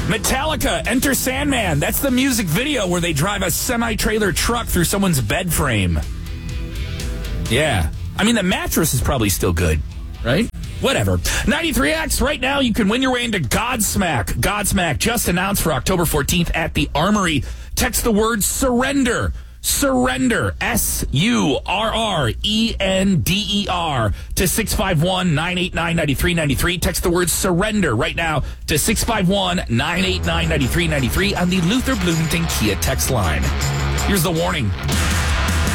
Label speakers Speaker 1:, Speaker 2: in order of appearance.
Speaker 1: Metallica, Enter Sandman. That's the music video where they drive a semi-trailer truck through someone's bed frame. Yeah. I mean, the mattress is probably still good, right? Whatever. 93X, right now you can win your way into Godsmack. Godsmack just announced for October 14th at the Armory. Text the word surrender. Surrender. SURRENDER to 651-989-9393. Text the word surrender right now to 651-989-9393 on the Luther Bloomington Kia text line. Here's the warning.